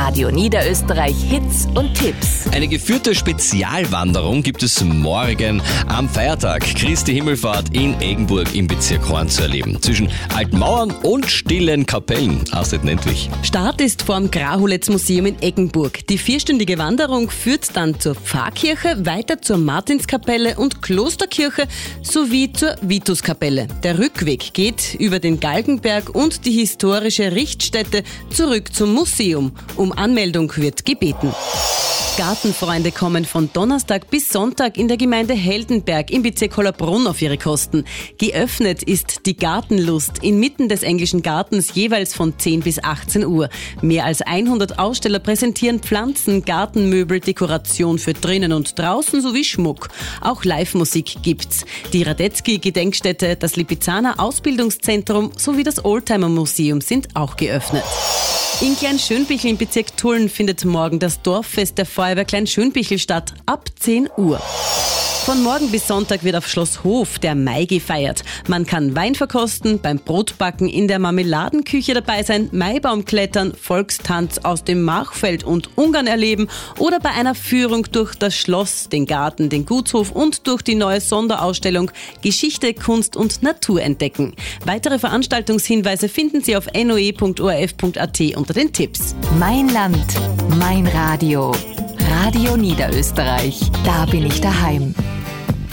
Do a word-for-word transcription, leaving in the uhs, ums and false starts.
Radio Niederösterreich Hits und Tipps. Eine geführte Spezialwanderung gibt es morgen am Feiertag Christi Himmelfahrt in Eggenburg im Bezirk Horn zu erleben. Zwischen alten Mauern und stillen Kapellen. Astrid Nentwich. Start ist vorm Grahuletz-Museum in Eggenburg. Die vierstündige Wanderung führt dann zur Pfarrkirche, weiter zur Martinskapelle und Klosterkirche sowie zur Vituskapelle. Der Rückweg geht über den Galgenberg und die historische Richtstätte zurück zum Museum. Um Anmeldung wird gebeten. Gartenfreunde kommen von Donnerstag bis Sonntag in der Gemeinde Heldenberg im Bezirk Hollabrunn auf ihre Kosten. Geöffnet ist die Gartenlust inmitten des englischen Gartens jeweils von zehn bis achtzehn Uhr. Mehr als hundert Aussteller präsentieren Pflanzen, Gartenmöbel, Dekoration für drinnen und draußen sowie Schmuck. Auch Live-Musik gibt's. Die Radetzky-Gedenkstätte, das Lipizzaner Ausbildungszentrum sowie das Oldtimer-Museum sind auch geöffnet. In Kleinschönbichl im Bezirk Tulln findet morgen das Dorffest der Feuerwehr Kleinschönbichl statt, ab zehn Uhr. Von morgen bis Sonntag wird auf Schloss Hof der Mai gefeiert. Man kann Wein verkosten, beim Brotbacken in der Marmeladenküche dabei sein, Maibaum klettern, Volkstanz aus dem Machfeld und Ungarn erleben oder bei einer Führung durch das Schloss, den Garten, den Gutshof und durch die neue Sonderausstellung Geschichte, Kunst und Natur entdecken. Weitere Veranstaltungshinweise finden Sie auf n o e punkt o r f punkt a t unter den Tipps. Mein Land, mein Radio. Radio Niederösterreich. Da bin ich daheim.